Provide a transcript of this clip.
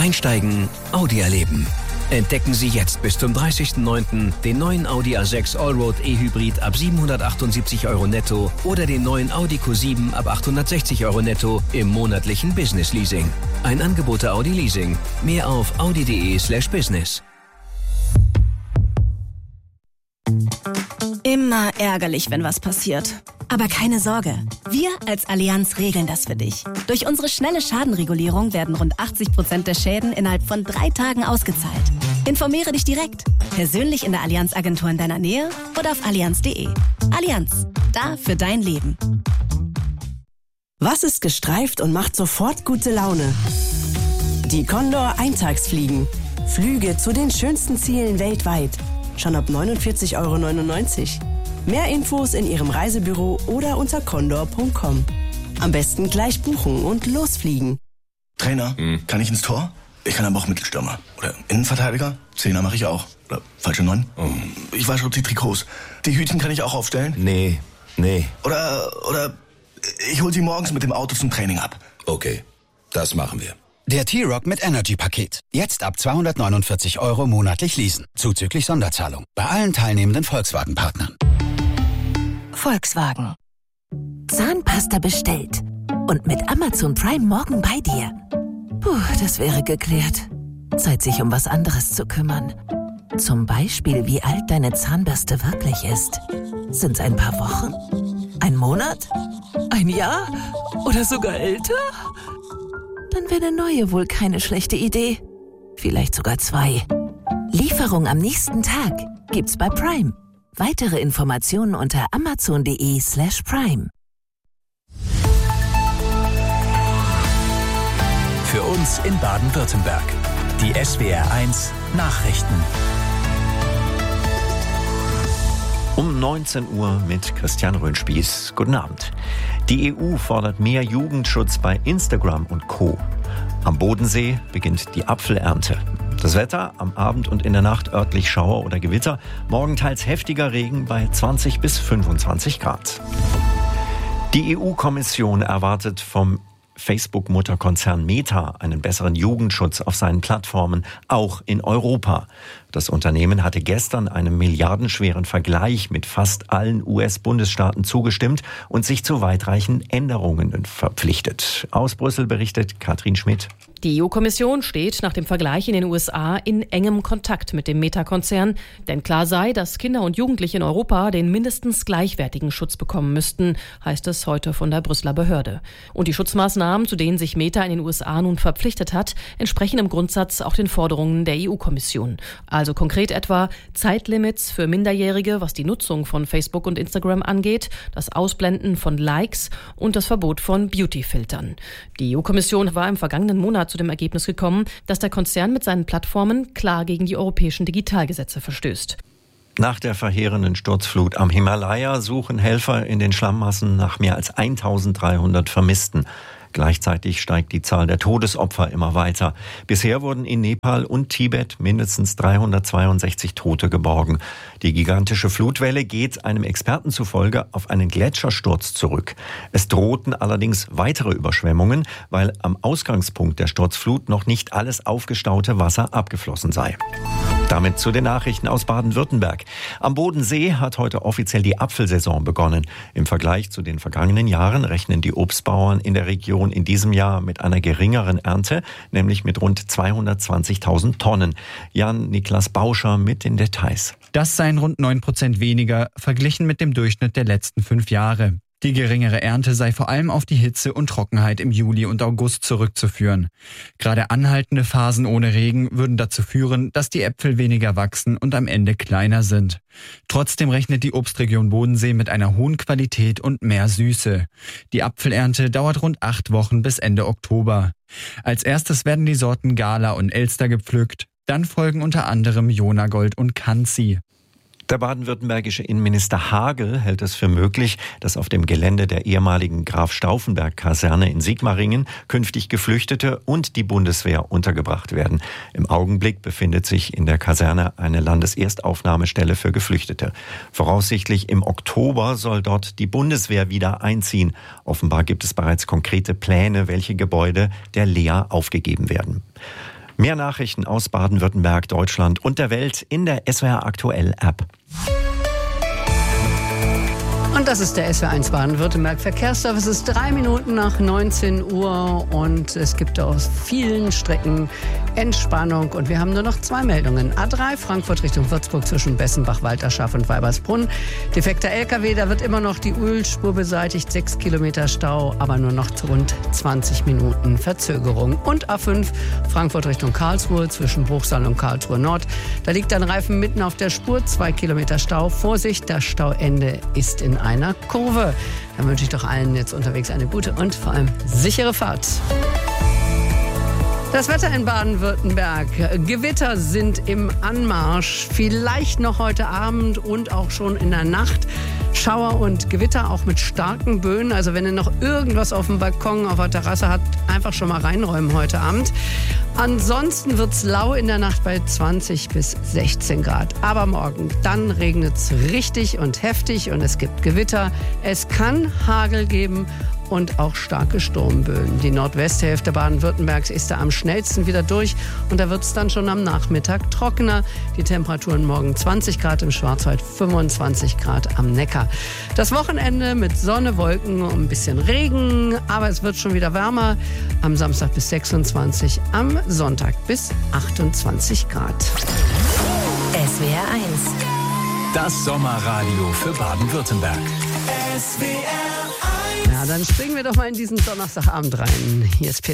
Einsteigen, Audi erleben. Entdecken Sie jetzt bis zum 30.09. den neuen Audi A6 Allroad E-Hybrid ab 778 € netto oder den neuen Audi Q7 ab 860 € netto im monatlichen Business Leasing. Ein Angebot der Audi Leasing. Mehr auf audi.de/business. Immer ärgerlich, wenn was passiert. Aber keine Sorge, wir als Allianz regeln das für dich. Durch unsere schnelle Schadenregulierung werden rund 80% der Schäden innerhalb von 3 Tagen ausgezahlt. Informiere dich direkt, persönlich in der Allianz-Agentur in deiner Nähe oder auf allianz.de. Allianz, da für dein Leben. Was ist gestreift und macht sofort gute Laune? Die Condor Eintagsfliegen. Flüge zu den schönsten Zielen weltweit. Schon ab 49,99 €. Mehr Infos in Ihrem Reisebüro oder unter condor.com. Am besten gleich buchen und losfliegen. Trainer, kann ich ins Tor? Ich kann aber auch Mittelstürmer. Oder Innenverteidiger? Zehner mache ich auch. Oder falsche 9? Ich wasche die Trikots. Die Hütchen kann ich auch aufstellen? Nee. Oder ich hol sie morgens mit dem Auto zum Training ab. Okay, das machen wir. Der T-Rock mit Energy-Paket. Jetzt ab 249 € monatlich leasen. Zuzüglich Sonderzahlung. Bei allen teilnehmenden Volkswagen-Partnern. Volkswagen. Zahnpasta bestellt. Und mit Amazon Prime morgen bei dir. Puh, das wäre geklärt. Zeit, sich um was anderes zu kümmern. Zum Beispiel, wie alt deine Zahnbürste wirklich ist. Sind's ein paar Wochen? Ein Monat? Ein Jahr? Oder sogar älter? Dann wäre eine neue wohl keine schlechte Idee. Vielleicht sogar 2. Lieferung am nächsten Tag gibt's bei Prime. Weitere Informationen unter amazon.de/prime. Für uns in Baden-Württemberg. Die SWR1 Nachrichten. Um 19 Uhr mit Christian Röhnspieß. Guten Abend. Die EU fordert mehr Jugendschutz bei Instagram und Co. Am Bodensee beginnt die Apfelernte. Das Wetter am Abend und in der Nacht örtlich Schauer oder Gewitter. Morgen teils heftiger Regen bei 20 bis 25 Grad. Die EU-Kommission erwartet vom Facebook-Mutterkonzern Meta einen besseren Jugendschutz auf seinen Plattformen, auch in Europa. Das Unternehmen hatte gestern einem milliardenschweren Vergleich mit fast allen US-Bundesstaaten zugestimmt und sich zu weitreichenden Änderungen verpflichtet. Aus Brüssel berichtet Katrin Schmidt. Die EU-Kommission steht nach dem Vergleich in den USA in engem Kontakt mit dem Meta-Konzern. Denn klar sei, dass Kinder und Jugendliche in Europa den mindestens gleichwertigen Schutz bekommen müssten, heißt es heute von der Brüsseler Behörde. Und die Schutzmaßnahmen, zu denen sich Meta in den USA nun verpflichtet hat, entsprechen im Grundsatz auch den Forderungen der EU-Kommission. Also konkret etwa Zeitlimits für Minderjährige, was die Nutzung von Facebook und Instagram angeht, das Ausblenden von Likes und das Verbot von Beauty-Filtern. Die EU-Kommission war im vergangenen Monat zu dem Ergebnis gekommen, dass der Konzern mit seinen Plattformen klar gegen die europäischen Digitalgesetze verstößt. Nach der verheerenden Sturzflut am Himalaya suchen Helfer in den Schlammmassen nach mehr als 1300 Vermissten. Gleichzeitig steigt die Zahl der Todesopfer immer weiter. Bisher wurden in Nepal und Tibet mindestens 362 Tote geborgen. Die gigantische Flutwelle geht einem Experten zufolge auf einen Gletschersturz zurück. Es drohten allerdings weitere Überschwemmungen, weil am Ausgangspunkt der Sturzflut noch nicht alles aufgestaute Wasser abgeflossen sei. Damit zu den Nachrichten aus Baden-Württemberg. Am Bodensee hat heute offiziell die Apfelsaison begonnen. Im Vergleich zu den vergangenen Jahren rechnen die Obstbauern in der Region in diesem Jahr mit einer geringeren Ernte, nämlich mit rund 220.000 Tonnen. Jan-Niklas Bauscher mit den Details. Das seien rund 9% weniger, verglichen mit dem Durchschnitt der letzten 5 Jahre. Die geringere Ernte sei vor allem auf die Hitze und Trockenheit im Juli und August zurückzuführen. Gerade anhaltende Phasen ohne Regen würden dazu führen, dass die Äpfel weniger wachsen und am Ende kleiner sind. Trotzdem rechnet die Obstregion Bodensee mit einer hohen Qualität und mehr Süße. Die Apfelernte dauert rund 8 Wochen bis Ende Oktober. Als erstes werden die Sorten Gala und Elster gepflückt, dann folgen unter anderem Jonagold und Kanzi. Der baden-württembergische Innenminister Hagel hält es für möglich, dass auf dem Gelände der ehemaligen Graf-Stauffenberg-Kaserne in Sigmaringen künftig Geflüchtete und die Bundeswehr untergebracht werden. Im Augenblick befindet sich in der Kaserne eine Landeserstaufnahmestelle für Geflüchtete. Voraussichtlich im Oktober soll dort die Bundeswehr wieder einziehen. Offenbar gibt es bereits konkrete Pläne, welche Gebäude der Lea aufgegeben werden. Mehr Nachrichten aus Baden-Württemberg, Deutschland und der Welt in der SWR Aktuell App. Und das ist der SWR1 Baden-Württemberg Verkehrsservice. Es ist 3 Minuten nach 19 Uhr und es gibt aus vielen Strecken Entspannung. Und wir haben nur noch 2 Meldungen. A3 Frankfurt Richtung Würzburg zwischen Bessenbach, Walterschaff und Weibersbrunn. Defekter LKW, da wird immer noch die Ölspur beseitigt. 6 Kilometer Stau, aber nur noch rund 20 Minuten Verzögerung. Und A5 Frankfurt Richtung Karlsruhe zwischen Bruchsal und Karlsruhe Nord. Da liegt ein Reifen mitten auf der Spur. 2 Kilometer Stau. Vorsicht, das Stauende ist in einer Kurve. Dann wünsche ich doch allen jetzt unterwegs eine gute und vor allem sichere Fahrt. Das Wetter in Baden-Württemberg. Gewitter sind im Anmarsch. Vielleicht noch heute Abend und auch schon in der Nacht. Schauer und Gewitter, auch mit starken Böen. Also wenn ihr noch irgendwas auf dem Balkon, auf der Terrasse habt, einfach schon mal reinräumen heute Abend. Ansonsten wird's lau in der Nacht bei 20 bis 16 Grad. Aber morgen, dann regnet's richtig und heftig und es gibt Gewitter. Es kann Hagel geben und auch starke Sturmböen. Die Nordwesthälfte Baden-Württembergs ist da am schnellsten wieder durch und da wird es dann schon am Nachmittag trockener. Die Temperaturen morgen 20 Grad im Schwarzwald, 25 Grad am Neckar. Das Wochenende mit Sonne, Wolken und ein bisschen Regen, aber es wird schon wieder wärmer. Am Samstag bis 26, am Sonntag bis 28 Grad. SWR 1. Das Sommerradio für Baden-Württemberg. Ja, dann springen wir doch mal in diesen Donnerstagabend rein. Hier ist Peter